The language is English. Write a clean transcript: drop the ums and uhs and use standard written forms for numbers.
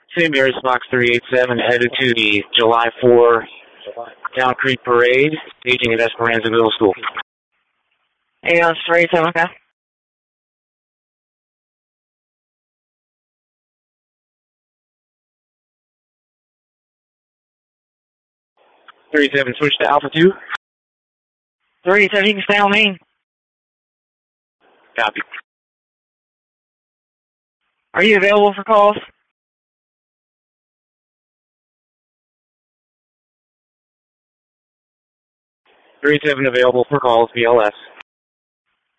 St. Mary's Fox 387 headed to the July 4 Town Creek Parade, staging at Esperanza Middle School. Hey, 387, okay. .37, switch to Alpha 2. 387, you can stay on me. Copy. Are you available for calls? 387 available for calls, BLS.